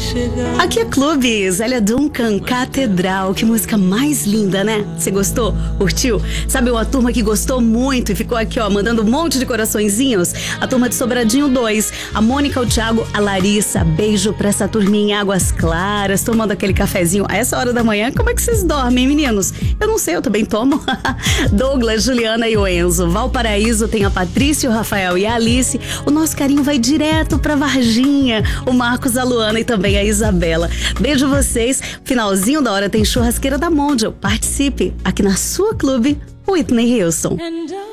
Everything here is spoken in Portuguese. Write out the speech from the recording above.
Aqui é Clube, Zélia Duncan, Catedral. Que música mais linda, né? Você gostou? Curtiu? Sabe uma turma que gostou muito e ficou aqui, ó, mandando um monte de coraçõezinhos? A turma de Sobradinho 2. A Mônica, o Thiago, a Larissa. Beijo pra essa turminha em Águas Claras, tomando aquele cafezinho a essa hora da manhã. Como é que vocês dormem, meninos? Eu não sei, eu também tomo. Douglas, Juliana e o Enzo. Valparaíso tem a Patrícia, o Rafael e a Alice. O nosso carinho vai direto pra Varginha. O Marcos, a Luana e também a Isabela. Beijo vocês. Finalzinho da hora tem churrasqueira da Mondial. Participe aqui na sua Clube, Whitney Houston.